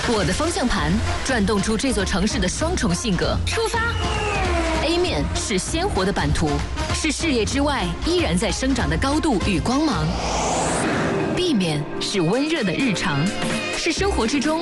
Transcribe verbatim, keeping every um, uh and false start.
我的方向盘转动出这座城市的双重性格。出发 ！A 面是鲜活的版图，是视野之外依然在生长的高度与光芒。B 面是温热的日常，是生活之中